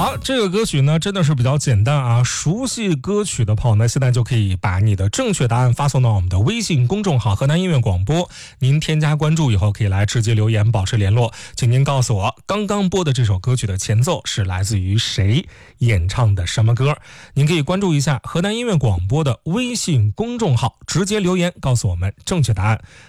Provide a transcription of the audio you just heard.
好，这个歌曲呢真的是比较简单啊，熟悉歌曲的朋友呢，现在就可以把你的正确答案发送到我们的微信公众号河南音乐广播，您添加关注以后可以来直接留言保持联络，请您告诉我刚刚播的这首歌曲的前奏是来自于谁，演唱的什么歌。您可以关注一下河南音乐广播的微信公众号，直接留言告诉我们正确答案。